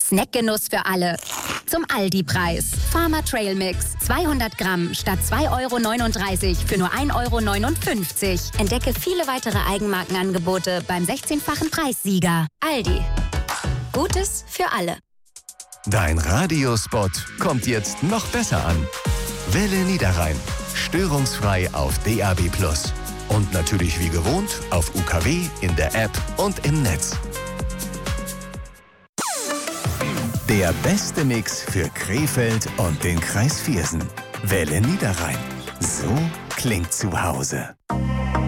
Snackgenuss für alle. Zum Aldi-Preis. Farmer Trail Mix. 200 Gramm statt 2,39 € für nur 1,59 €. Entdecke viele weitere Eigenmarkenangebote beim 16-fachen Preissieger. Aldi. Gutes für alle. Dein Radiospot kommt jetzt noch besser an. Welle Niederrhein. Störungsfrei auf DAB+. Und natürlich wie gewohnt auf UKW, in der App und im Netz. Der beste Mix für Krefeld und den Kreis Viersen. Welle Niederrhein. So klingt zu Hause.